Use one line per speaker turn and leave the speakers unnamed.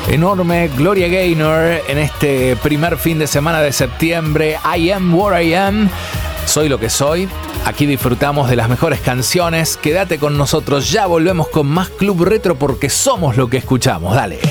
enorme Gloria Gaynor en este primer fin de semana de septiembre. I am what I am. Soy lo que soy. Aquí disfrutamos de las mejores canciones. Quédate con nosotros, ya volvemos con más Club Retro porque somos lo que escuchamos. Dale.